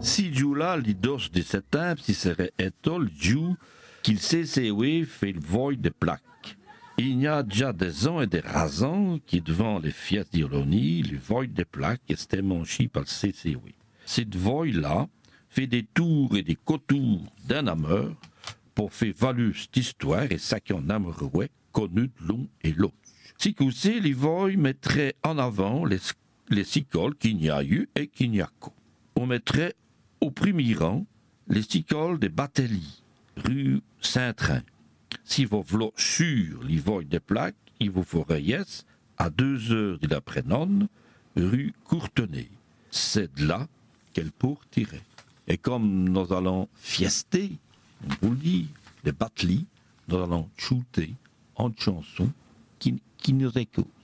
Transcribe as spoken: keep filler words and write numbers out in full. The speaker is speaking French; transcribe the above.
Si Jula li dos de septembre, si serait etol Dieu qu'il sait c'est oui fait le void de plaques. Il y a déjà des ans et des raisons qui devant les fiestes d'Ironie, le void de plaques était manché par le C C W. Cette void-là fait des tours et des cotours d'un ameur pour faire valoir cette histoire et ça qu'on amoureux connu de l'un et l'autre. Si que c'est, les voids mettraient en avant les, les sicoles qu'il y a eu et qu'il n'y a qu'au. On mettrait au premier rang les sicoles de Batelli, rue Saint-Train. Si vous voulez sur les voies de plaques, il vous faudrait yes, à deux heures de l'après-midi, rue Courtenay. C'est de là qu'elle pour tirer. Et comme nous allons fiester, on vous le dit, les Batelli, nous allons shooter en chanson qui, qui nous écoute.